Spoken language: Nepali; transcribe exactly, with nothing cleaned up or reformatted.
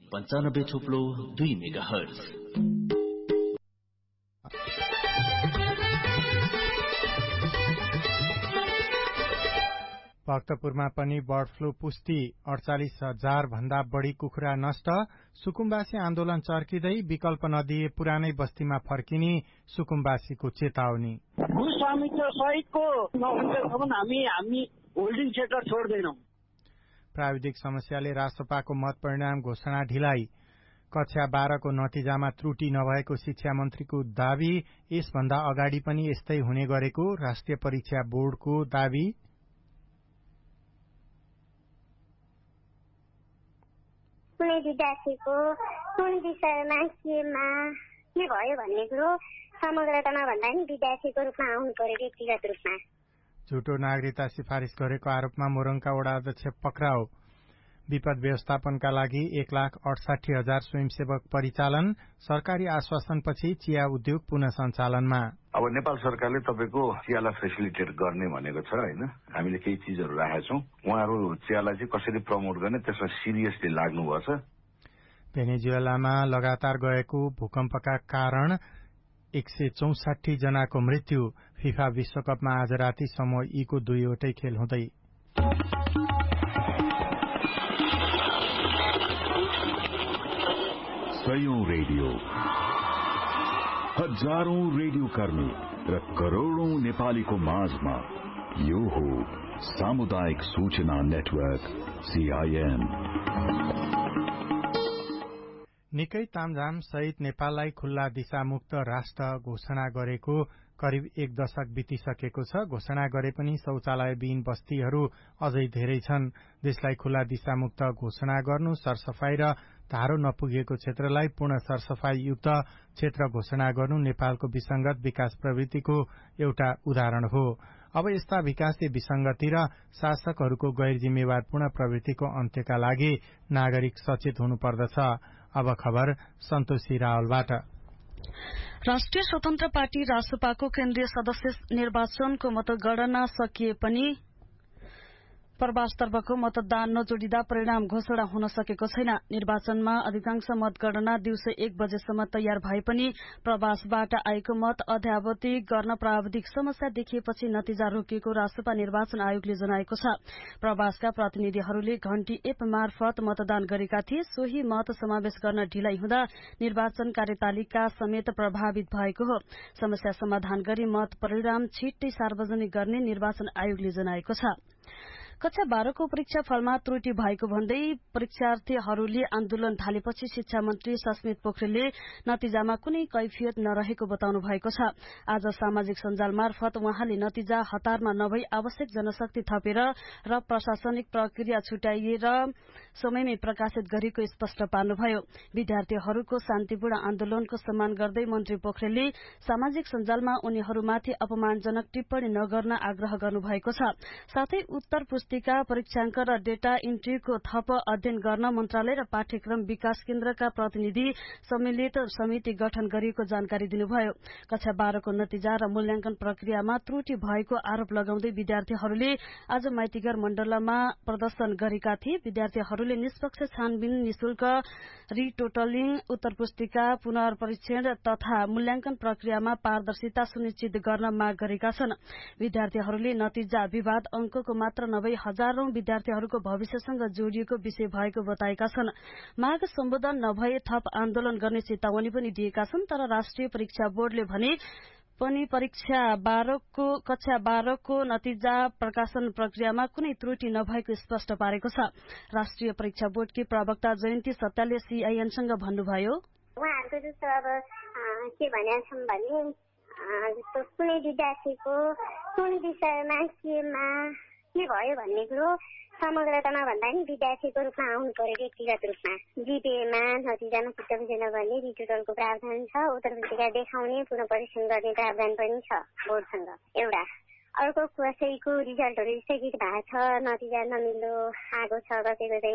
पञ्चानब्बे थुप्लो दुई मेगा हर्ज। भक्तपुरमा पनि बर्ड फ्लू पुष्टि, अडचालिस हजार भन्दा बढ़ी कुखुरा नष्ट। सुकुम्बासी आन्दोलन चर्किँदै विकल्प नदिए पुरानै बस्तीमा फर्किने सुकुम्बासीको चेतावनी। भूस्वामित्व सहितको नहुँदैसम्म हामी हामी होल्डिङ सेक्टर छोड्दैनौं। प्राविधिक समस्याले राष्ट्रपाको मत परिणाम घोषणा ढिलाइ। कक्षा बाह्रको नतिजामा त्रुटि नभएको शिक्षा मन्त्रीको दावी। यसभन्दा अगाडि पनि यस्तै हुने गरेको राष्ट्रिय परीक्षा बोर्डको दावी। कुनै विद्यार्थीको कुन विषयमा केमा के भयो भन्ने कुरो समग्रतामा भन्दा नि विद्यार्थीको रूपमा आउनु पर्यो, व्यक्तिगत रूपमा। झुटो नागरिकता सिफारिस गरेको आरोपमा मोरङका वडा अध्यक्ष पक्राउ। विपद व्यवस्थापनका लागि एक लाख अडसाठी हजार स्वयंसेवक परिचालन। सरकारी आश्वासनपछि चिया उद्योग पुनः सञ्चालनमा। अब नेपाल सरकारले तपाईको चियालाई फेसिलिटेट गर्ने भनेको छ हैन। हामीले केही चीजहरु राखेका छौं। उहाँहरु चियालाई चाहिँ कसरी प्रमोट गर्ने त्यसमा सिरियसली लाग्नुपर्छ। भेनेजुएलामा लगातार गएको भूकम्पका कारण एक सय चौसाठी जनाको मृत्यु। फिफा विश्वकपमा आज राति समूह ई को दुईवटै खेल हुँदै। सयौं रेडियो, हजारौं रेडियो कर्मी र करोड़ौं नेपालीको माझमा यो हो सामुदायिक सूचना नेटवर्क सीआईएन। निकै तामझाम सहित नेपाललाई खुल्ला दिशामुक्त राष्ट्र घोषणा गरेको करिब एक दशक बितिसकेको छ। घोषणा गरे पनि शौचालयविहीन बस्तीहरू अझै धेरै छन्। देशलाई खुल्ला दिशामुक्त घोषणा गर्नु, सरसफाई र धारो नपुगेको क्षेत्रलाई पूर्ण सरसफाई युक्त क्षेत्र घोषणा गर्नु नेपालको विसंगत विकास प्रवृत्तिको एउटा उदाहरण हो। अब यस्ता विकासले विसंगति र शासकहरूको गैर जिम्मेवारपूर्ण प्रवृत्तिको अन्त्यका लागि नागरिक सचेत हुनुपर्दछ। अब खबर सन्तोषी रावलबाट। राष्ट्रिय स्वतन्त्र पार्टी रासपाको केन्द्रीय सदस्य निर्वाचनको मतगणना सकिए पनि प्रवासतर्फको मतदान नजोडिँदा परिणाम घोषणा हुन सकेको छैन। निर्वाचनमा अधिकांश मतगणना दिउँसो एक बजेसम्म तयार भए पनि प्रवासबाट आएको मत अध्यावधि गर्न प्राविधिक समस्या देखिएपछि नतिजा रोकिएको रासपा निर्वाचन आयोगले जनाएको छ। प्रवासका प्रतिनिधिहरूले घण्टी एप मार्फत मतदान गरेका थिए। सोही मत समावेश गर्न ढिलाइ हुँदा निर्वाचन कार्यतालिका समेत प्रभावित भएको हो। समस्या समाधान गरी मत परिणाम छिट्टै सार्वजनिक गर्ने निर्वाचन आयोगले जनाएको छ। कक्षा बाह्रको परीक्षा फलमा त्रुटि भएको भन्दै परीक्षार्थीहरूले आन्दोलन थालेपछि शिक्षा मन्त्री सस्मित पोखरेलले नतिजामा कुनै कैफियत नरहेको बताउनु भएको छ। आज सामाजिक सञ्जाल मार्फत उहाँले नतिजा हतारमा नभई आवश्यक जनशक्ति थपेर र प्रशासनिक प्रक्रिया छुट्याइएर समयमै प्रकाशित गरेको स्पष्ट पार्नुभयो। विद्यार्थीहरूको शान्तिपूर्ण आन्दोलनको सम्मान गर्दै मन्त्री पोखरेलले सामाजिक सञ्जालमा उनीहरूमाथि अपमानजनक टिप्पणी नगर्न आग्रह गर्नुभएको छ। साथै उत्तर पुस्तिका परीक्षाङ्क र डेटा इन्ट्रीको थप अध्ययन गर्न मन्त्रालय र पाठ्यक्रम विकास केन्द्रका प्रतिनिधि सम्मिलित समिति गठन गरिएको जानकारी दिनुभयो। कक्षा बाह्रको नतिजा र मूल्याङ्कन प्रक्रियामा त्रुटि भएको आरोप लगाउँदै विद्यार्थीहरूले आज माइतीघर मण्डलमा प्रदर्शन गरेका थिए। विद्यार्थीहरूले निष्पक्ष छानबिन, निशुल्क रिटोटलिङ, उत्तर पुस्तिका पुनर्परीक्षण तथा मूल्याङ्कन प्रक्रियामा पारदर्शिता सुनिश्चित गर्न माग गरेका छन्। विद्यार्थीहरूले नतिजा विवाद अंकको मात्र नभई हजारौं विद्यार्थीहरूको भविष्यसँग जोडिएको विषय भएको बताएका छन्। माग सम्बोधन नभए थप आन्दोलन गर्ने चेतावनी पनि दिएका छन्। तर राष्ट्रिय परीक्षा बोर्डले भने पनि परीक्षा बाह्रको कक्षा बाह्रको नतिजा प्रकाशन प्रक्रियामा कुनै त्रुटि नभएको स्पष्ट पारेको छ। राष्ट्रिय परीक्षा बोर्डकी प्रवक्ता जयन्ती सत्यालले सीआईएनसँग भन्नुभयो, उहाँहरूको जस्तो अब के भनेका छन् भने जस्तो कुनै विद्यार्थीको कुन विषयमा केमा के भयो भन्ने कुरो समग्रतामा भन्दा नि विद्यार्थीको रूपमा आउनु पर्यो, व्यक्तिगत रूपमा। जीपीएमा नतिजामा चित्त बुझेन भने रिटोटलको प्रावधान छ। उत्तर पुस्तिका देखाउने, पुनः परीक्षण गर्ने प्रावधान पनि छ बोर्डसँग। एउटा अर्को कसैको रिजल्टहरू स्थगित भएको छ, नतिजा नमिल्दो आएको छ, कसैको चाहिँ